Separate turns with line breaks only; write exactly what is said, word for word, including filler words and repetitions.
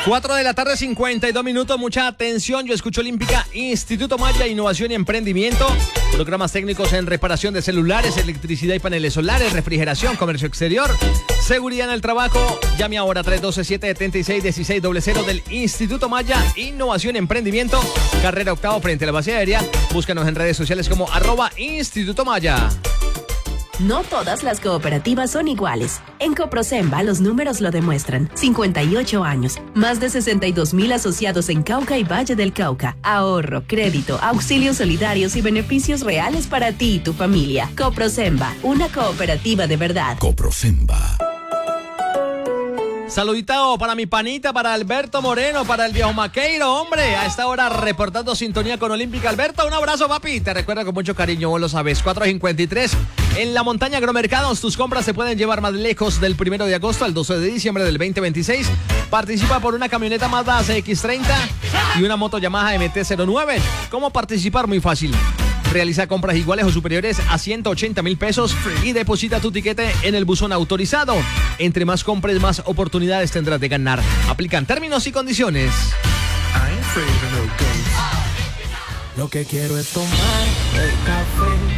cuatro de la tarde, cincuenta y dos minutos. Mucha atención. Yo escucho Olímpica, Instituto Maya, Innovación y Emprendimiento. Programas técnicos en reparación de celulares, electricidad y paneles solares, refrigeración, comercio exterior, seguridad en el trabajo. Llame ahora tres uno dos, siete siete seis, uno seis cero cero del Instituto Maya, Innovación y Emprendimiento. Carrera octavo frente a la base aérea. Búscanos en redes sociales como arroba Instituto Maya.
No todas las cooperativas son iguales. En Coprosemba los números lo demuestran. cincuenta y ocho años, más de sesenta y dos mil asociados en Cauca y Valle del Cauca. Ahorro, crédito, auxilios solidarios y beneficios reales para ti y tu familia. Coprosemba, una cooperativa de verdad.
Coprosemba.
Saludito para mi panita, para Alberto Moreno, para el viejo Maqueiro, hombre. A esta hora reportando sintonía con Olímpica. Alberto, un abrazo, papi. Te recuerdo con mucho cariño, vos lo sabes. cuatro cincuenta y tres. En la montaña Agromercados, tus compras se pueden llevar más lejos del primero de agosto al doce de diciembre del veinte veintiséis. Participa por una camioneta Mazda C X treinta y una moto Yamaha M T cero nueve. ¿Cómo participar? Muy fácil. Realiza compras iguales o superiores a ciento ochenta mil pesos y deposita tu tiquete en el buzón autorizado. Entre más compres, más oportunidades tendrás de ganar. Aplican términos y condiciones.
Lo que quiero es tomar el café